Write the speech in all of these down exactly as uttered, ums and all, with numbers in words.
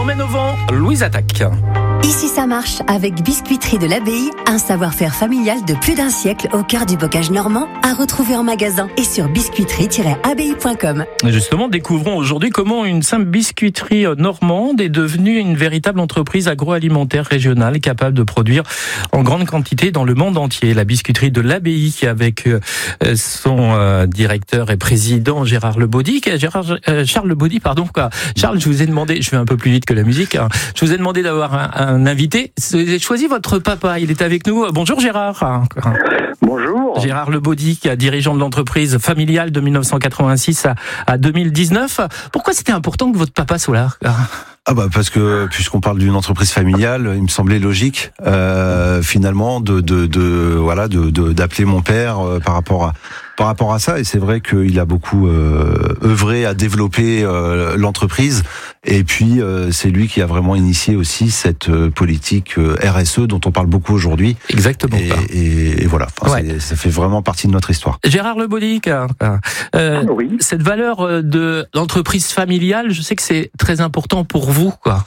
Emmène au vent, Louise Attaque. Ici ça marche avec Biscuiterie de l'Abbaye, un savoir-faire familial de plus d'un siècle au cœur du bocage normand, à retrouver en magasin et sur biscuiterie tiret abbaye point com. Justement, découvrons aujourd'hui comment une simple biscuiterie normande est devenue une véritable entreprise agroalimentaire régionale capable de produire en grande quantité dans le monde entier. La biscuiterie de l'Abbaye avec son euh, directeur et président Gérard Lebaudy. Gérard, euh, Charles Lebaudy, pardon. Quoi. Charles, je vous ai demandé, je vais un peu plus vite que la musique, hein, je vous ai demandé d'avoir un, un invité. Vous avez choisi votre papa, il est avec nous. Bonjour Gérard. Bonjour. Gérard Lebaudy, dirigeant de l'entreprise familiale de dix-neuf cent quatre-vingt-six à, à deux mille dix-neuf. Pourquoi c'était important que votre papa soit là ? Ah bah parce que puisqu'on parle d'une entreprise familiale, il me semblait logique euh, finalement de de, de voilà de, de d'appeler mon père euh, par rapport à par rapport à ça. Et c'est vrai qu'il a beaucoup euh, œuvré à développer euh, l'entreprise. Et puis euh, c'est lui qui a vraiment initié aussi cette euh, politique euh, R S E dont on parle beaucoup aujourd'hui. Exactement. Et, et, et voilà, enfin, ouais. Ça fait vraiment partie de notre histoire. Gérard Lebaudy, euh, oui. Cette valeur de l'entreprise familiale, je sais que c'est très important pour vous, quoi.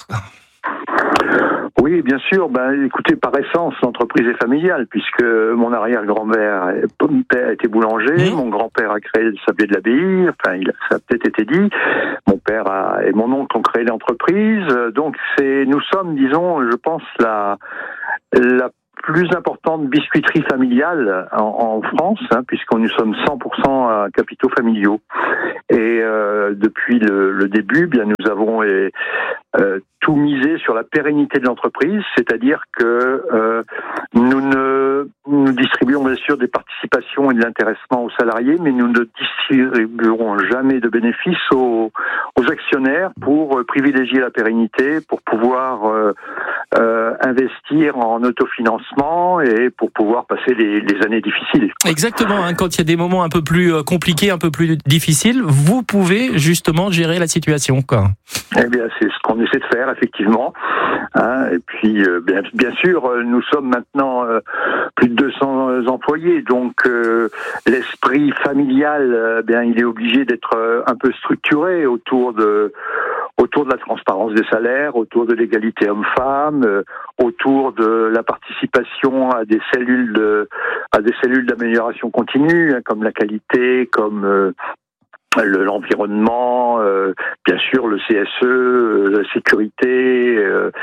Oui, bien sûr. Ben, écoutez, par essence, l'entreprise est familiale, puisque mon arrière-grand-père était boulanger, mmh. mon grand-père a créé le sablier de l'Abbaye, enfin, il a, ça a peut-être été dit. Mon père a, et mon oncle ont créé l'entreprise. Donc, c'est, nous sommes, disons, je pense, la, la plus importante biscuiterie familiale en, en France, hein, puisqu'on nous sommes cent pour cent à capitaux familiaux. Et euh, depuis le, le début, bien, nous avons et, euh, tout misé sur la pérennité de l'entreprise, c'est-à-dire que euh, nous ne nous distribuons bien sûr des participations et de l'intéressement aux salariés, mais nous ne distribuerons jamais de bénéfices aux, aux actionnaires pour euh, privilégier la pérennité, pour pouvoir euh, euh, investir en autofinancement et pour pouvoir passer les, les années difficiles. Exactement, hein, quand il y a des moments un peu plus compliqués, un peu plus difficiles, vous pouvez justement gérer la situation, quoi. Eh bien, c'est ce qu'on essaie de faire, effectivement. Hein, et puis, euh, bien, bien sûr, nous sommes maintenant euh, plus de deux cents employés, donc euh, l'esprit familial, euh, bien, il est obligé d'être euh, un peu structuré autour de autour de la transparence des salaires, autour de l'égalité homme-femme, euh, autour de la participation à des cellules de à des cellules d'amélioration continue, hein, comme la qualité, comme euh, Le, l'environnement, euh, bien sûr le C S E, euh, la sécurité, euh,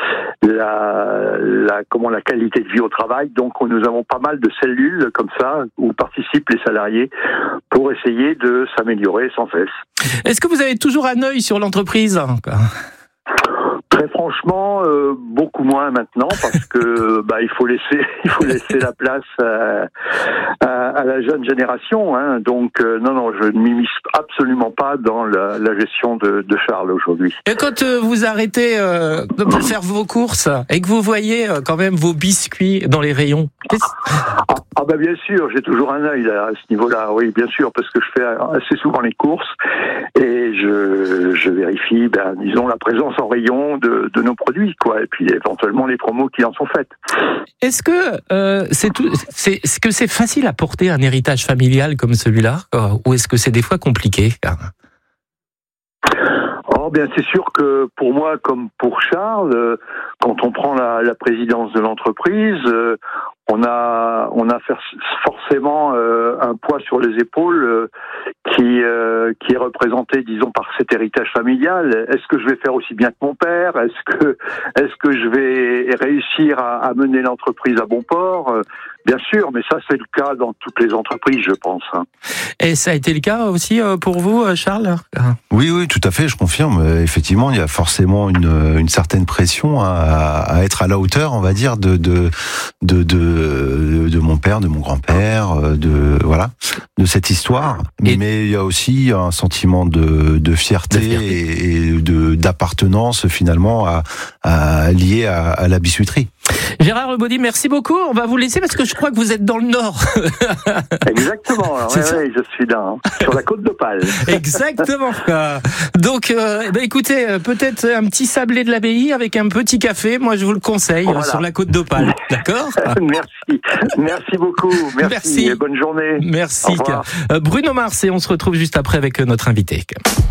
la, la comment la qualité de vie au travail. Donc nous avons pas mal de cellules comme ça où participent les salariés pour essayer de s'améliorer sans cesse. Est-ce que vous avez toujours un œil sur l'entreprise ? Très franchement, euh, beaucoup moins maintenant parce que bah il faut laisser il faut laisser la place à, à, à la jeune génération. Hein. Donc euh, non non, je ne m'immisce absolument pas dans la, la gestion de, de Charles aujourd'hui. Et quand euh, vous arrêtez euh, de faire vos courses et que vous voyez euh, quand même vos biscuits dans les rayons. Ah, ah bah bien sûr, j'ai toujours un œil là, à ce niveau-là. Oui, bien sûr, parce que je fais assez souvent les courses et je je vérifie, ben disons la présence en rayon de De, de nos produits, quoi, et puis éventuellement les promos qui en sont faites. Est-ce que euh, c'est tout, c'est, est-ce que c'est facile à porter un héritage familial comme celui-là, ou est-ce que c'est des fois compliqué ? Oh bien, c'est sûr que pour moi, comme pour Charles, euh, quand on prend la, la présidence de l'entreprise, euh, on a on a forcément euh, un poids sur les épaules euh, qui euh, qui est représenté, disons, par cet héritage familial. Est-ce que je vais faire aussi bien que mon père ? Est-ce que est-ce que je vais réussir à, à mener l'entreprise à bon port ? Bien sûr, mais ça c'est le cas dans toutes les entreprises, je pense. Et ça a été le cas aussi pour vous, Charles ? Oui, oui, tout à fait, je confirme. Effectivement, il y a forcément une, une certaine pression à, à être à la hauteur, on va dire, de de de de, de mon père, de mon grand-père, de voilà, de cette histoire. Et mais il y a aussi un sentiment de, de fierté, de fierté. Et, et de d'appartenance finalement à, à lié à, à la biscuiterie. Gérard Lebaudy, merci beaucoup. On va vous laisser parce que je crois que vous êtes dans le Nord. Exactement. Oui, oui, je suis là, hein, sur la côte d'Opale. Exactement. Donc, euh, bah, écoutez, peut-être un petit sablé de l'Abbaye avec un petit café. Moi, je vous le conseille, voilà. Sur la côte d'Opale. D'accord ? Merci. Merci beaucoup. Merci. Merci. Et bonne journée. Merci. Bruno Mars, et on se retrouve juste après avec notre invité.